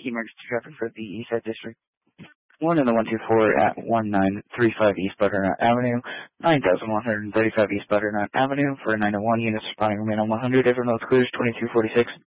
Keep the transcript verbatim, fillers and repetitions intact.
key emergency traffic for the East Side District. one in the one two four at one nine three five East Butternut Avenue, nine thousand one hundred thirty-five East Butternut Avenue for nine oh one units responding remain on one hundred. Everyone else clears twenty-two forty-six.